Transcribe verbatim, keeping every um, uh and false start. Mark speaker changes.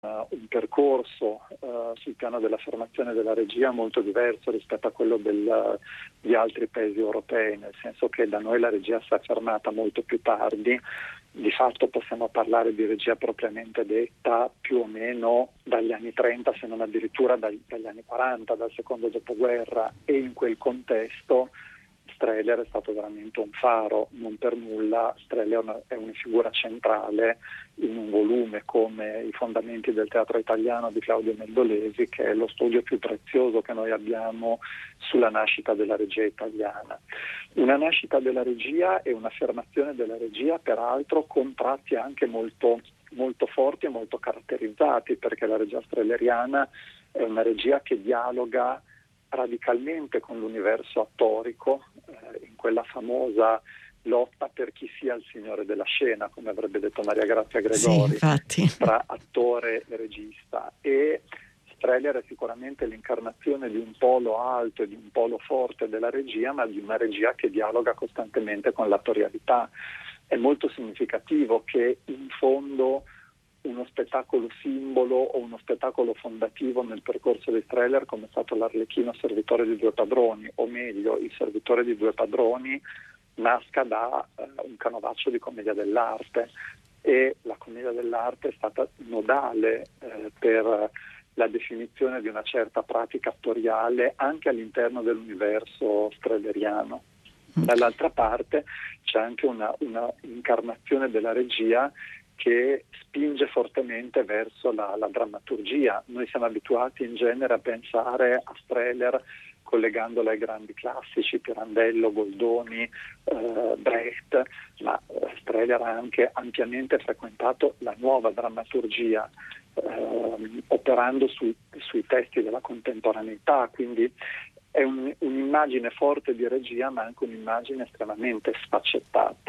Speaker 1: uh, un percorso uh, sul piano della formazione della regia molto diverso rispetto a quello del, di altri paesi europei, nel senso che da noi la regia si è affermata molto più tardi. Di fatto possiamo parlare di regia propriamente detta più o meno dagli anni trenta, se non addirittura dagli, dagli anni quaranta, dal secondo dopoguerra, e in quel contesto Strehler è stato veramente un faro. Non per nulla Strehler è una, è una figura centrale in un volume come I fondamenti del teatro italiano di Claudio Meldolesi, che è lo studio più prezioso che noi abbiamo sulla nascita della regia italiana. Una nascita della regia e un'affermazione della regia, peraltro, con tratti anche molto, molto forti e molto caratterizzati, perché la regia strehleriana è una regia che dialoga radicalmente con l'universo attorico, eh, in quella famosa lotta per chi sia il signore della scena, come avrebbe detto Maria Grazia Gregori,
Speaker 2: sì,
Speaker 1: tra attore e regista. E Strehler è sicuramente l'incarnazione di un polo alto e di un polo forte della regia, ma di una regia che dialoga costantemente con l'attorialità. È molto significativo che in fondo uno spettacolo simbolo o uno spettacolo fondativo nel percorso di Strehler, come è stato l'Arlecchino servitore di due padroni, o meglio il servitore di due padroni, nasca da eh, un canovaccio di commedia dell'arte, e la commedia dell'arte è stata nodale eh, per la definizione di una certa pratica attoriale anche all'interno dell'universo strehleriano. Dall'altra parte c'è anche una, una incarnazione della regia che spinge fortemente verso la, la drammaturgia. Noi siamo abituati in genere a pensare a Strehler collegandola ai grandi classici, Pirandello, Goldoni, eh, Brecht, ma eh, Strehler ha anche ampiamente frequentato la nuova drammaturgia, eh, operando sui, sui testi della contemporaneità, quindi è un, un'immagine forte di regia, ma anche un'immagine estremamente sfaccettata.